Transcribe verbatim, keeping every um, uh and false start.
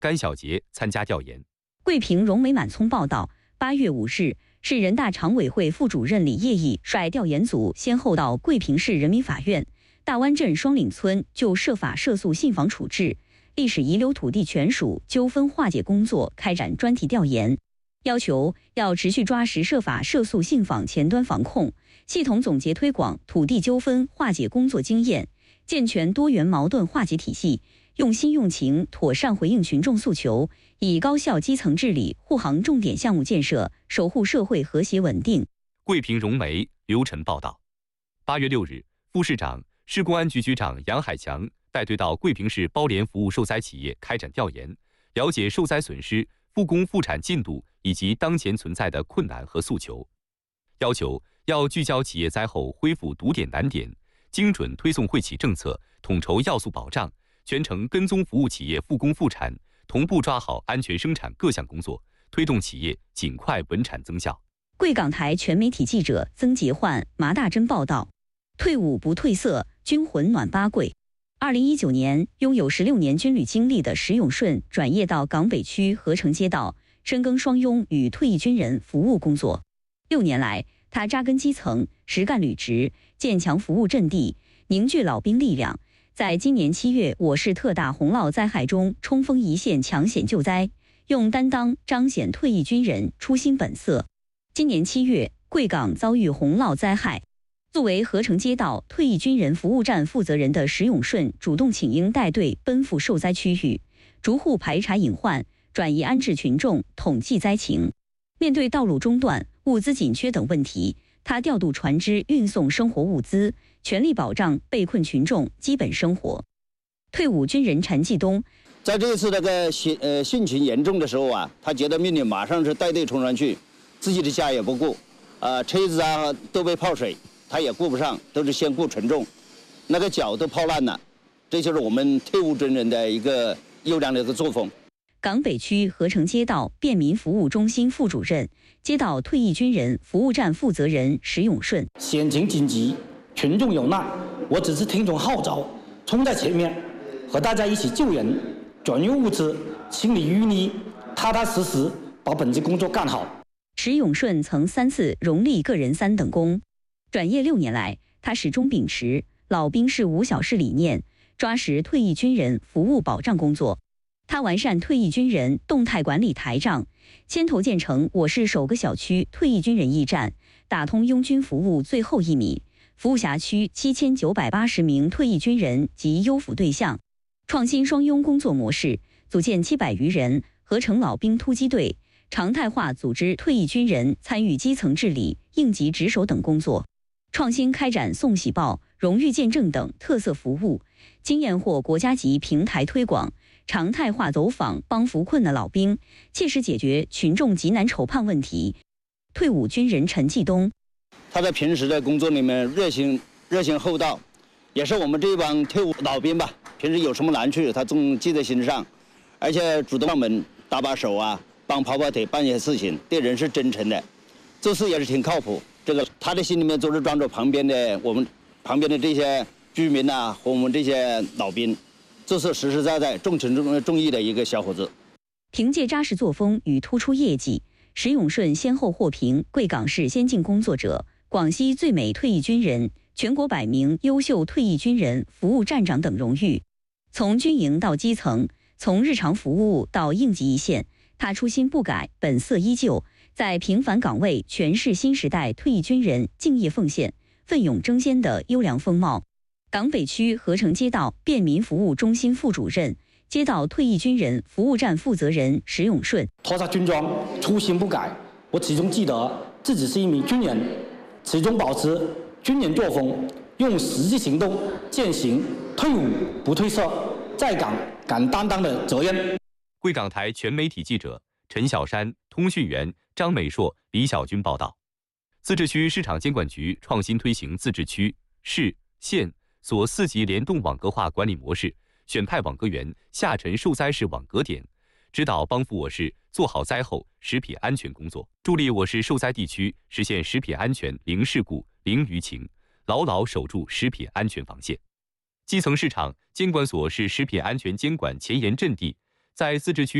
甘小杰参加调研。 桂平融媒满聪报道，八月五日，市人大常委会副主任李业义率调研组先后到桂平市人民法院、大湾镇双岭村就涉法涉诉信访处置、历史遗留土地权属纠纷化解工作开展专题调研，要求要持续抓实涉法涉诉信访前端防控，系统总结推广土地纠纷化解工作经验，健全多元矛盾化解体系，用心用情妥善回应群众诉求，以高效基层治理护航重点项目建设，守护社会和谐稳定。 桂平融媒刘晨报道。八月六日，副市长、市公安局局长杨海强带队到桂平市包联服务受灾企业开展调研，了解受灾损失、复工复产进度以及当前存在的困难和诉求，要求要聚焦企业灾后恢复堵点难点，精准推送惠企政策，统筹要素保障，全程跟踪服务企业复工复产，同步抓好安全生产各项工作，推动企业尽快稳产增效。 贵港台全媒体记者曾杰焕、麻大珍报道。退伍不褪色，军魂暖八桂。二零一九年，拥有十六年军旅经历的石永顺转业到港北区合成街道，深耕双拥与退役军人服务工作。六年来，他扎根基层，实干履职，建强服务阵地，凝聚老兵力量。在今年七月我市特大洪涝灾害中冲锋一线，抢险救灾，用担当彰显退役军人初心本色。今年七月，贵港遭遇洪涝灾害，作为合成街道退役军人服务站负责人的石永顺主动请缨带队奔赴受灾区域，逐户排查隐患，转移安置群众，统计灾情。面对道路中断、物资紧缺等问题，他调度船只运送生活物资，全力保障被困群众基本生活。退伍军人陈继东在这次那个汛呃汛情严重的时候啊，他接到命令，马上是带队冲上去，自己的家也不顾，呃车子啊都被泡水，他也顾不上，都是先顾群众，那个脚都泡烂了，这就是我们退伍军人的一个优良的一个作风。 港北区合成街道便民服务中心副主任、街道退役军人服务站负责人石永顺： 险情紧急，群众有难，我只是听从号召，冲在前面，和大家一起救人，转运物资，清理淤泥，踏踏实实把本职工作干好。 石永顺曾三次荣立个人三等功。转业六年来，他始终秉持老兵是无小事理念，抓实退役军人服务保障工作。他完善退役军人动态管理台账，牵头建成我市首个小区退役军人驿站，打通拥军服务最后一米，服务辖区七千九百八十名退役军人及优抚对象。创新双拥工作模式，组建七百余人合成老兵突击队，常态化组织退役军人参与基层治理、应急值守等工作。创新开展送喜报、荣誉见证等特色服务，经验获国家级平台推广，常态化走访帮扶困难老兵，切实解决群众急难愁盼问题。退伍军人陈继东： 他在平时的工作里面热心热心厚道，也是我们这帮退伍老兵吧，平时有什么难处他总记在心上，而且主动帮门搭把手啊，帮跑跑腿办一些事情，对人是真诚的，做事也是挺靠谱。这个他的心里面总是装着旁边的我们旁边的这些居民呐、啊，和我们这些老兵，这是实实在在重情重重义的一个小伙子。 凭借扎实作风与突出业绩，石永顺先后获评贵港市先进工作者、广西最美退役军人、全国百名优秀退役军人服务站长等荣誉。从军营到基层，从日常服务到应急一线，他初心不改，本色依旧，在平凡岗位诠释新时代退役军人敬业奉献、奋勇争先的优良风貌。港北区合成街道便民服务中心副主任、街道退役军人服务站负责人石永顺： 脱下军装，初心不改，我始终记得自己是一名军人，始终保持军人作风，用实际行动践行退伍不褪色，在岗敢担当的责任。 贵港台全媒体记者陈小山、通讯员张美硕、李小军报道。自治区市场监管局创新推行自治区、市、县所四级联动网格化管理模式，选派网格员下沉受灾市网格点，指导帮扶我市做好灾后食品安全工作，助力我市受灾地区实现食品安全零事故、零舆情，牢牢守住食品安全防线。基层市场监管所是食品安全监管前沿阵地， 在自治区